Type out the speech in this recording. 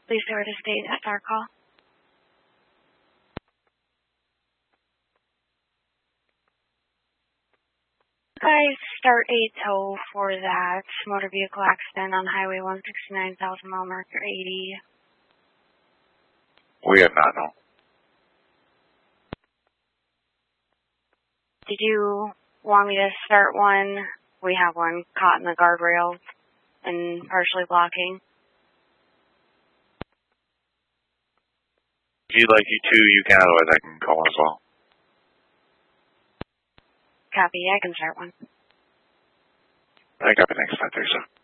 Please start to state that our call. Guys, start a tow for that motor vehicle accident on Highway 169, 1,000 mile marker 80. We have not, no. Did you want me to start one? We have one caught in the guardrails and partially blocking. If you'd like you to, you can, otherwise I can call as well. Copy, I can start one. I copy, thanks, 537.